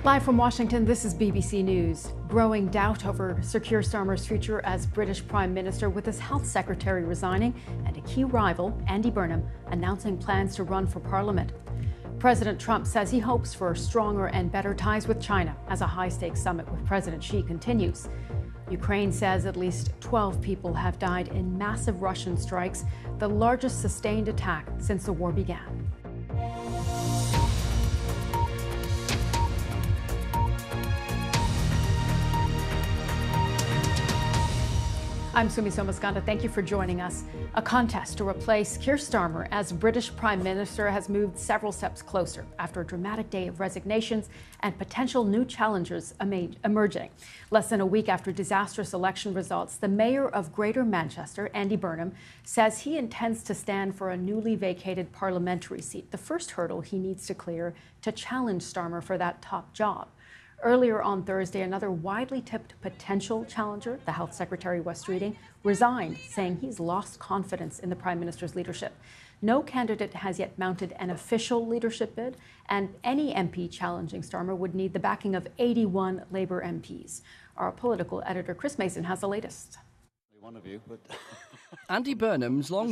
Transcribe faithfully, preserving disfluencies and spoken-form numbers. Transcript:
Live from Washington, this is B B C News. Growing doubt over Sir Keir Starmer's future as British Prime Minister, with his health secretary resigning and a key rival, Andy Burnham, announcing plans to run for Parliament. President Trump says he hopes for stronger and better ties with China as a high-stakes summit with President Xi continues. Ukraine says at least twelve people have died in massive Russian strikes, the largest sustained attack since the war began. I'm Sumi Somaskanda. Thank you for joining us. A contest to replace Keir Starmer as British Prime Minister has moved several steps closer after a dramatic day of resignations and potential new challengers emerging. Less than a week after disastrous election results, the Mayor of Greater Manchester, Andy Burnham, says he intends to stand for a newly vacated parliamentary seat, the first hurdle he needs to clear to challenge Starmer for that top job. Earlier on Thursday, another widely tipped potential challenger, the Health Secretary Wes Streeting, resigned, saying he's lost confidence in the Prime Minister's leadership. No candidate has yet mounted an official leadership bid, and any M P challenging Starmer would need the backing of eighty-one Labour M Ps. Our political editor Chris Mason has the latest. One of you, but Andy Burnham's long